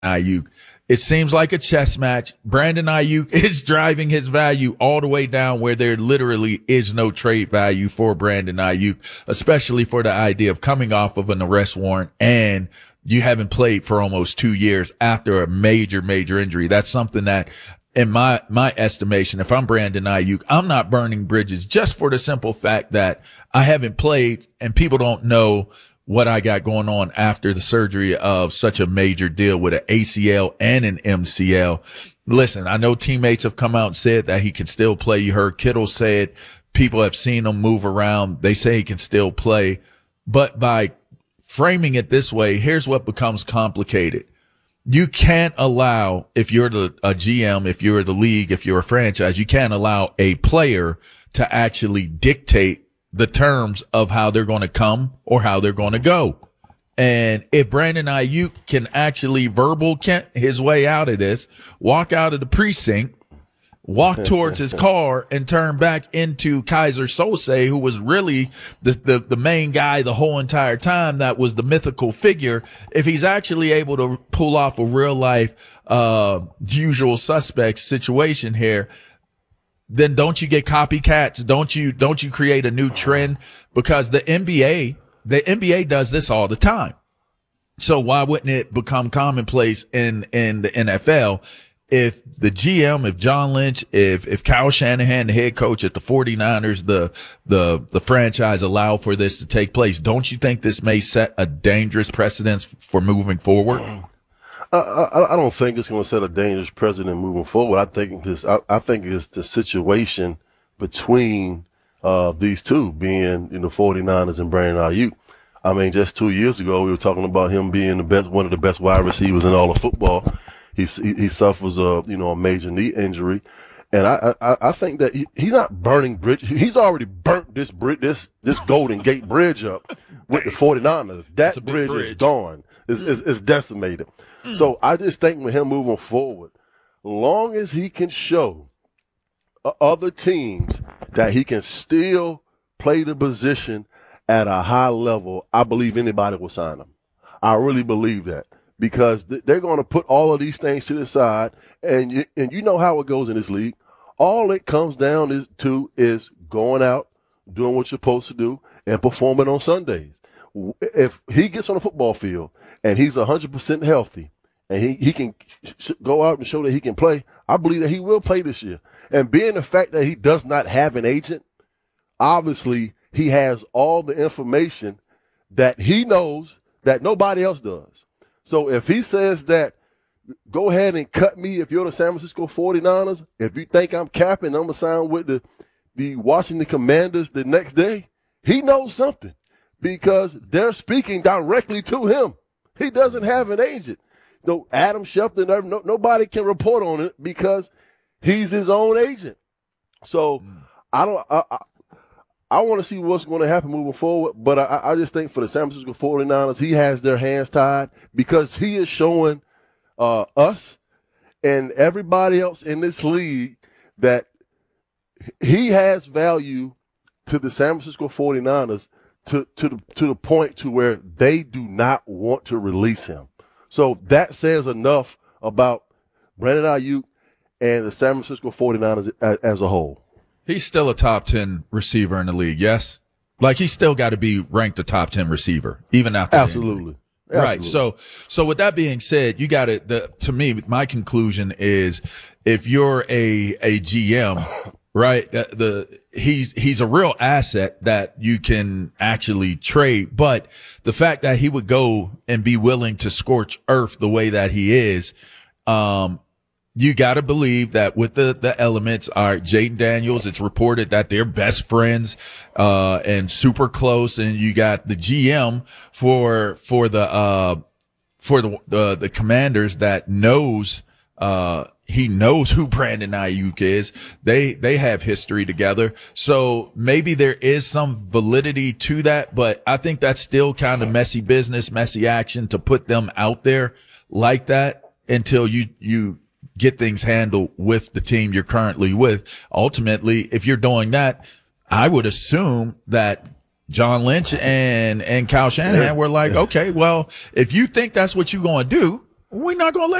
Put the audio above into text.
Ayuk. It seems like a chess match. Brandon Ayuk is driving his value all the way down where there literally is no trade value for Brandon Ayuk, especially for the idea of coming off of an arrest warrant and you haven't played for almost 2 years after a major, major injury. That's something that, in my estimation, if I'm Brandon Ayuk, I'm not burning bridges just for the simple fact that I haven't played and people don't know what I got going on after the surgery of such a major deal with an ACL and an MCL. Listen, I know teammates have come out and said that he can still play. You heard Kittle said people have seen him move around. They say he can still play. But by framing it this way, here's what becomes complicated. You can't allow, if you're a GM, if you're the league, if you're a franchise, you can't allow a player to actually dictate the terms of how they're going to come or how they're going to go. And if Brandon Ayuk can actually verbal Kent his way out of this, walk out of the precinct, walk towards his car and turn back into Kaiser Sose, who was really the main guy the whole entire time, that was the mythical figure. If he's actually able to pull off a real life, usual suspects situation here, then don't you get copycats? Don't you create a new trend? Because the NBA does this all the time. So why wouldn't it become commonplace in the NFL? If the GM, if John Lynch, if Kyle Shanahan, the head coach at the 49ers, the franchise allow for this to take place, don't you think this may set a dangerous precedence for moving forward? I don't think it's going to set a dangerous precedent moving forward. I think it's the situation between these two, being the 49ers and Brandon Ayuk. I mean, just 2 years ago, we were talking about him being one of the best wide receivers in all of football. He suffers a major knee injury, and I think that he's not burning bridges. He's already burnt this Golden Gate Bridge up with the 49ers. That bridge is gone. It's decimated. So I just think with him moving forward, long as he can show other teams that he can still play the position at a high level, I believe anybody will sign him. I really believe that. Because they're going to put all of these things to the side, and you know how it goes in this league. All it comes down to is going out, doing what you're supposed to do, and performing on Sundays. If he gets on the football field and he's 100% healthy, and he can go out and show that he can play, I believe that he will play this year. And being the fact that he does not have an agent, obviously he has all the information that he knows that nobody else does. So if he says that, go ahead and cut me if you're the San Francisco 49ers, if you think I'm capping, I'm going to sign with the Washington Commanders the next day, he knows something because they're speaking directly to him. He doesn't have an agent. So Adam Schefter, nobody can report on it because he's his own agent. So I want to see what's going to happen moving forward, but I just think for the San Francisco 49ers, he has their hands tied because he is showing us and everybody else in this league that he has value to the San Francisco 49ers to the point to where they do not want to release him. So that says enough about Brandon Ayuk and the San Francisco 49ers as a whole. He's still a top 10 receiver in the league, yes? Like, he's still got to be ranked a top 10 receiver, even after. Absolutely. Right. So with that being said, you got to me, my conclusion is if you're a GM, right, he's a real asset that you can actually trade. But the fact that he would go and be willing to scorch earth the way that he is, you got to believe that with the elements are Jaden Daniels. It's reported that they're best friends, and super close. And you got the GM for the Commanders that knows, he knows who Brandon Ayuk is. They have history together. So maybe there is some validity to that, but I think that's still kind of messy business, messy action to put them out there like that until you get things handled with the team you're currently with. Ultimately, if you're doing that, I would assume that John Lynch and Kyle Shanahan were like, okay, well, if you think that's what you're going to do, We're not going to let